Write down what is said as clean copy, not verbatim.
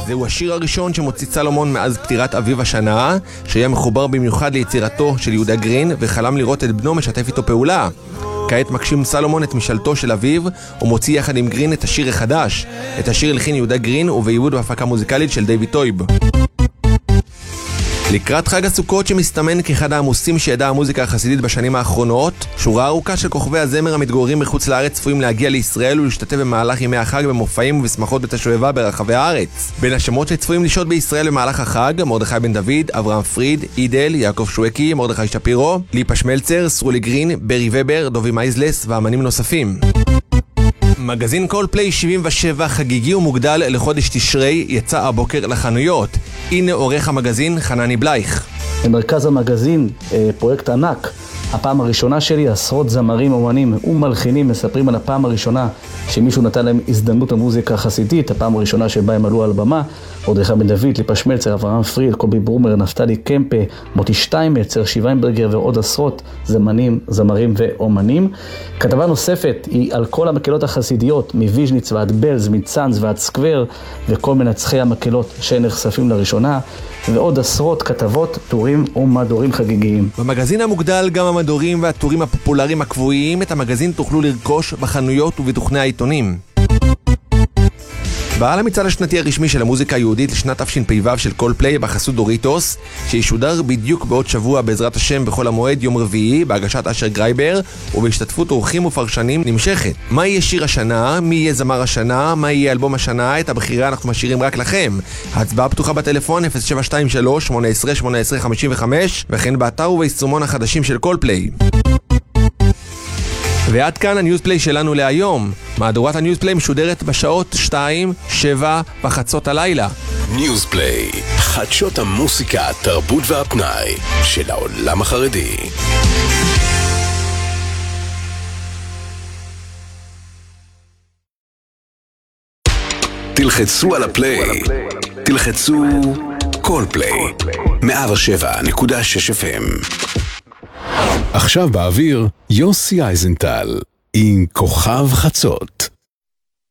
זהו השיר הראשון שמוציא סלומון מאז פטירת אביו השנה, שהיה מחובר במיוחד ליצירתו של יהודה גרין וחלם לראות את בנו משתף איתו פעולה. כעת מקשים סלומון את משאלתו של אביו ומוציא יחד עם גרין את השיר החדש. את השיר הלחין יהודה גרין ובעיבוד והפקה מוזיקלית של דיוויד טויב. לקראת חג הסוכות שמסתמן כאחד העמוסים שידעה המוזיקה החסידית בשנים האחרונות, שורה ארוכה של כוכבי הזמר המתגוררים מחוץ לארץ צפויים להגיע לישראל ולהשתתף במהלך ימי החג במופעים ובשמחות בית השואבה ברחבי הארץ. בין השמות שצפויים לשהות בישראל במהלך החג, מרדכי בן דוד, אברהם פריד, אידל, יעקב שווקי, מרדכי שפירו, ליפה שמלצר, סרולי גרין, ברי ובר, דובי מייזלס ואמנים נוספים. מגזין קולפליי 77 חגיגי ומוגדל לחודש תשרי יצא הבוקר לחנויות. הנה עורך המגזין חנני בלייך. במרכז המגזין פרויקט ענק. הפעם הראשונה שלי, עשרות זמרים, אומנים ומלחינים מספרים על הפעם הראשונה שמישהו נתן להם הזדמנות המוזיקה החסידית, הפעם הראשונה שבה הם עלו על במה. מרדכי בן דוד, ליפה שמלצר, אברהם פריד, קובי ברומר, נפתלי קמפה, מוטי שטיינמלצר, שיוויינברגר ועוד עשרות זמרים ואומנים. כתבה נוספת היא על כל המקהלות החסידיות, מוויז'ניץ ועד בלז, מצאנז ועד סקוור, וכל מנצחי המקהלות שנחשפים לראשונה, ועוד עשרות כתבות, טורים ומדורים חגיגיים. במגזין המוגדל גם המדורים והטורים הפופולריים הקבועים. את המגזין תוכלו לרכוש בחנויות ובדוכני העיתונים. בעל המצעד השנתי הרשמי של המוזיקה היהודית לשנת תשפ"ו של קולפליי בחסות דוריטוס, שישודר בדיוק בעוד שבוע בעזרת השם בכל המועד יום רביעי בהגשת אשר גרייבר ובהשתתפות אורחים ופרשנים נמשכת. מה יהיה שיר השנה? מי יהיה זמר השנה? מה יהיה אלבום השנה? את הבחירה אנחנו משאירים רק לכם. ההצבעה פתוחה בטלפון 0723-18-18-55 וכן באתר וביישומון החדשים של קולפליי. ועד כאן הניוזפליי שלנו להיום. מהדורת הניוזפליי משודרת בשעות 2, 7 וחצות הלילה. ניוזפליי, חדשות המוסיקה, התרבות והפנאי של העולם החרדי. תלחצו על הפליי, תלחצו קולפליי 107.6 FM. עכשיו באוויר יוסי אייזנטל עם כוכב חצות.